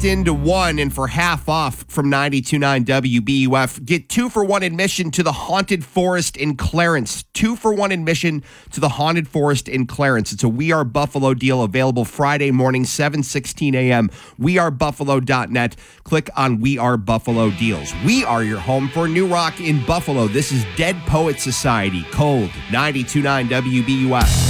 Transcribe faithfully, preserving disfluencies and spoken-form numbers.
locked into one, and for half off from ninety-two point nine W B U F, get two for one admission to the Haunted Forest in Clarence. Two for one admission to the Haunted Forest in Clarence. It's a We Are Buffalo deal available Friday morning, seven sixteen a.m. we are buffalo dot net. Click on We Are Buffalo deals. We are your home for new rock in Buffalo. This is Dead Poet Society, Cold, ninety-two point nine W B U F.